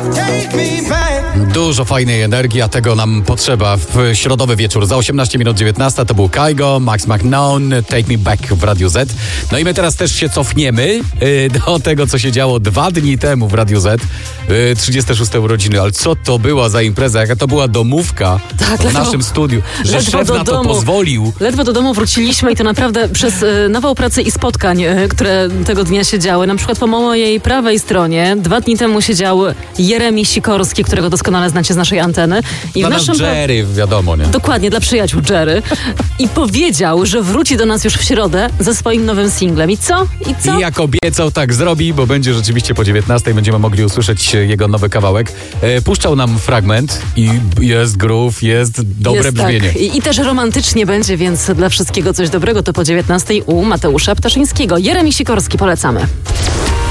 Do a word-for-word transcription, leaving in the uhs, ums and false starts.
Dużo fajnej energii, a tego nam potrzeba w środowy wieczór. Za osiemnaście minut dziewiętnasta to był Kygo, Max McKnown, Take Me Back w Radiu Z. No i my teraz też się cofniemy yy, do tego, co się działo dwa dni temu w Radiu Z. Yy, trzydzieste szóste urodziny, ale co to była za impreza, jaka to była domówka tak, w ledwo, naszym studiu, że ledwo szef do na to domu. pozwolił. Ledwo do domu wróciliśmy i to naprawdę przez y, nawał pracy i spotkań, y, które tego dnia się działy. Na przykład po mojej prawej stronie dwa dni temu siedział Jeremi Sikorski, którego doskonale znacie z naszej anteny. I Dla w nas naszym Jerry, wiadomo, nie? Dokładnie, dla przyjaciół Jerry. I powiedział, że wróci do nas już w środę ze swoim nowym singlem. I co? I co? I jak obiecał, tak zrobi, bo będzie rzeczywiście po dziewiętnastej będziemy mogli usłyszeć jego nowy kawałek. E, puszczał nam fragment i jest groove, jest dobre jest brzmienie. Tak. I, I też romantycznie będzie, więc dla wszystkiego coś dobrego to po dziewiętnastej u Mateusza Ptaszyńskiego. Jeremi Sikorski, polecamy.